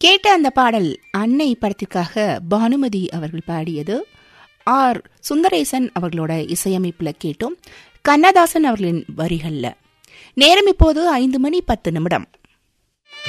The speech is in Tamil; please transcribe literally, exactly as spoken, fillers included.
கேட்ட அந்த பாடல் அன்னை படத்திற்காக பானுமதி அவர்கள் பாடியது. ஆர் சுந்தரேசன் அவர்களோட இசையமைப்புல கேட்டோம். கண்ணதாசன் அவர்களின் வரிகள்ல. நேரம் இப்போது ஐந்து மணி பத்து நிமிடம்.